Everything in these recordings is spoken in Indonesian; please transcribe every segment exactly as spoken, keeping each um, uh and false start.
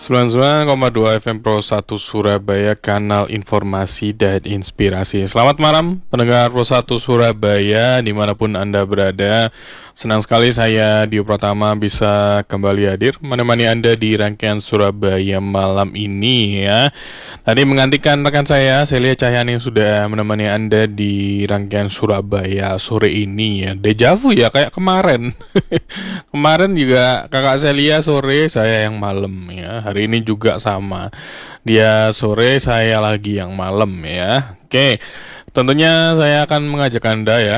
sembilan puluh sembilan koma dua F M Pro satu Surabaya, kanal informasi dan inspirasi. Selamat malam pendengar Pro satu Surabaya dimanapun Anda berada. Senang sekali saya Dio Pratama bisa kembali hadir menemani Anda di rangkaian Surabaya malam ini ya. Tadi menggantikan rekan saya Celia Cahyani yang sudah menemani Anda di rangkaian Surabaya sore ini ya. Deja vu ya, kayak kemarin. Kemarin juga kakak Celia sore, saya yang malam ya. Hari ini juga sama. Dia sore, saya lagi yang malam ya. Oke, tentunya saya akan mengajak Anda ya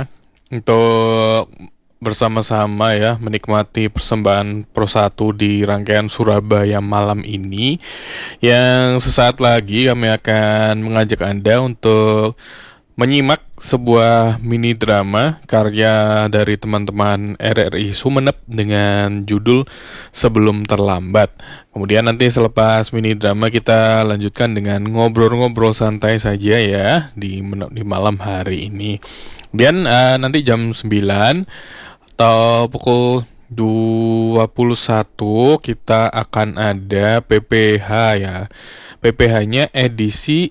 untuk bersama-sama ya menikmati persembahan Pro satu di rangkaian Surabaya malam ini. Yang sesaat lagi kami akan mengajak Anda untuk menyimak sebuah mini drama karya dari teman-teman R R I Sumeneb dengan judul Sebelum Terlambat. Kemudian nanti selepas mini drama kita lanjutkan dengan ngobrol-ngobrol santai saja ya di, di malam hari ini. Kemudian uh, nanti jam sembilan atau pukul dua puluh satu kita akan ada P P H ya. P P H-nya edisi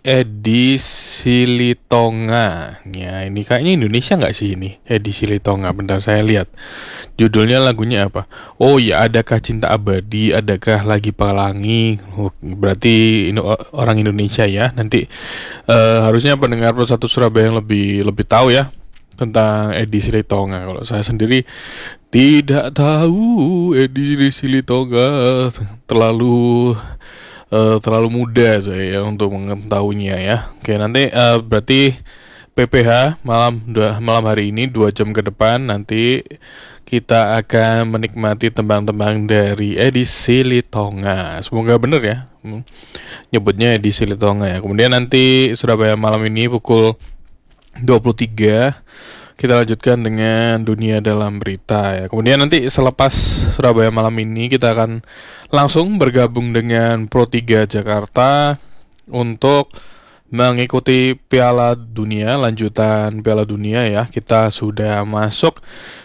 edisi Litonga. Ya, ini kayaknya Indonesia nggak sih ini? Edisi Litonga. Bentar saya lihat. Judulnya lagunya apa? Oh ya, adakah cinta abadi? Adakah lagi pelangi? Oh, berarti ini orang Indonesia ya. Nanti uh, harusnya pendengar Pro satu Surabaya yang lebih lebih tahu ya tentang edisi Litonga. Kalau saya sendiri tidak tahu edisi Litonga, terlalu uh, terlalu muda saya ya untuk mengetahuinya ya. Oke, nanti uh, berarti P P H malam dua, malam hari ini dua jam ke depan nanti kita akan menikmati tembang-tembang dari edisi Litonga. Semoga benar ya hmm, nyebutnya edisi Litonga ya. Kemudian nanti Surabaya malam ini pukul dua puluh tiga kita lanjutkan dengan Dunia Dalam Berita ya. Kemudian nanti selepas Surabaya malam ini kita akan langsung bergabung dengan Pro tiga Jakarta untuk mengikuti Piala Dunia, lanjutan Piala Dunia ya. Kita sudah masuk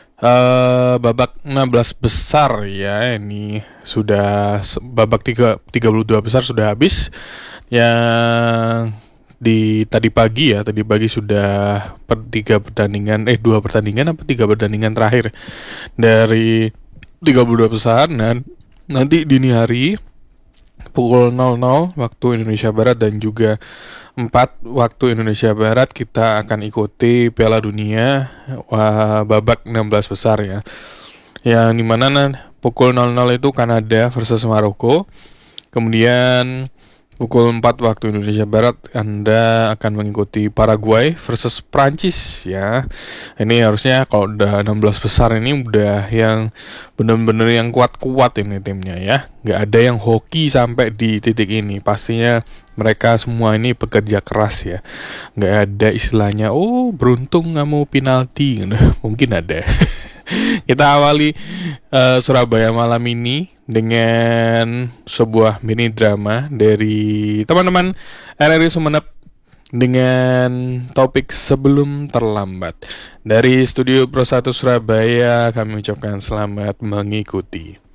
uh, babak enam belas besar ya. Ini sudah babak tiga, tiga puluh dua besar sudah habis. Yang di tadi pagi ya, tadi pagi sudah per, tiga pertandingan, eh dua pertandingan apa tiga pertandingan terakhir dari tiga puluh dua besar. Dan nanti dini hari pukul nol nol waktu Indonesia Barat dan juga empat waktu Indonesia Barat kita akan ikuti Piala Dunia wah, babak enam belas besar ya. Yang dimana pukul nol nol itu Kanada versus Maroko. Kemudian pukul empat waktu Indonesia Barat Anda akan mengikuti Paraguay versus Prancis ya. Ini harusnya kalau udah enam belas besar ini udah yang benar-benar yang kuat-kuat ini timnya ya. Nggak ada yang hoki sampai di titik ini. Pastinya mereka semua ini pekerja keras ya. Nggak ada istilahnya oh beruntung nggak mau penalti. Mungkin ada. Kita awali uh, Surabaya malam ini dengan sebuah mini drama dari teman-teman R R I Sumeneb dengan topik Sebelum Terlambat. Dari studio Pro satu Surabaya kami ucapkan selamat mengikuti.